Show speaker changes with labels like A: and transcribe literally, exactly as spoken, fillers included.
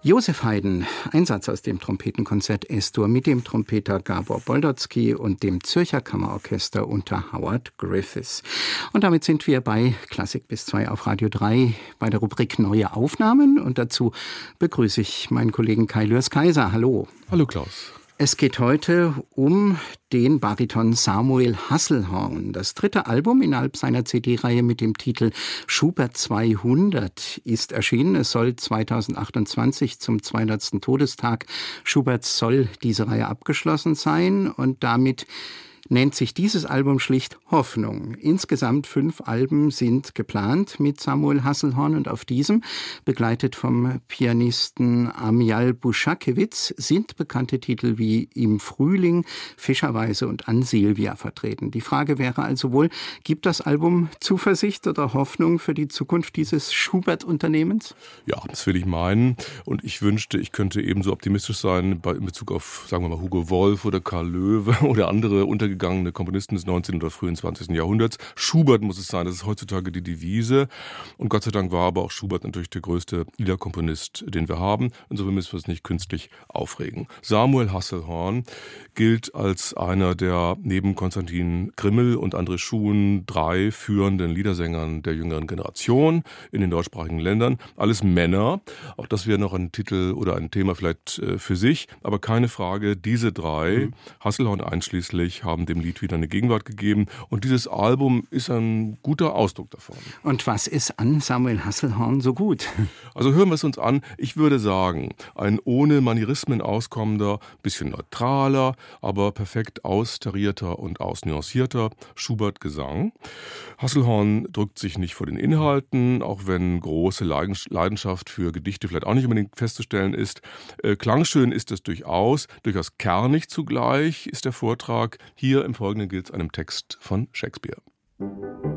A: Josef Haydn, ein Satz aus dem Trompetenkonzert Es-Dur mit dem Trompeter Gabor Boldotzky und dem Zürcher Kammerorchester unter Howard Griffiths. Und damit sind wir bei Klassik bis zwei auf Radio drei bei der Rubrik Neue Aufnahmen. Und dazu begrüße ich meinen Kollegen Kai Lührs-Kaiser. Hallo.
B: Hallo Klaus.
A: Es geht heute um den Bariton Samuel Hasselhorn. Das dritte Album innerhalb seiner C D-Reihe mit dem Titel Schubert zweihundert ist erschienen. Es soll zweitausendachtundzwanzig zum zweihundertsten Todestag Schuberts soll diese Reihe abgeschlossen sein und damit nennt sich dieses Album schlicht Hoffnung. Insgesamt fünf Alben sind geplant mit Samuel Hasselhorn und auf diesem, begleitet vom Pianisten Amial Buschakewitz, sind bekannte Titel wie Im Frühling, Fischerweise und An Silvia vertreten. Die Frage wäre also wohl, gibt das Album Zuversicht oder Hoffnung für die Zukunft dieses Schubert-Unternehmens?
B: Ja, das will ich meinen. Und ich wünschte, ich könnte ebenso optimistisch sein bei, in Bezug auf, sagen wir mal, Hugo Wolf oder Karl Löwe oder andere untergegangene Komponisten des neunzehnten oder frühen zwanzigsten Jahrhunderts. Schubert muss es sein, das ist heutzutage die Devise. Und Gott sei Dank war aber auch Schubert natürlich der größte Liederkomponist, den wir haben. Insofern müssen wir es nicht künstlich aufregen. Samuel Hasselhorn gilt als einer der neben Konstantin Grimmel und André Schuhn drei führenden Liedersängern der jüngeren Generation in den deutschsprachigen Ländern. Alles Männer. Auch das wäre noch ein Titel oder ein Thema vielleicht für sich. Aber keine Frage, diese drei, mhm. Hasselhorn einschließlich, haben dem Lied wieder eine Gegenwart gegeben. Und dieses Album ist ein guter Ausdruck davon.
A: Und was ist an Samuel Hasselhorn so gut?
B: Also hören wir es uns an. Ich würde sagen, ein ohne Manierismen auskommender, bisschen neutraler, aber perfekt austarierter und ausnuancierter Schubert-Gesang. Hasselhorn drückt sich nicht vor den Inhalten, auch wenn große Leidenschaft für Gedichte vielleicht auch nicht unbedingt festzustellen ist. Äh, klangschön ist es durchaus, durchaus kernig zugleich ist der Vortrag. Hier im Folgenden gilt es einem Text von Shakespeare.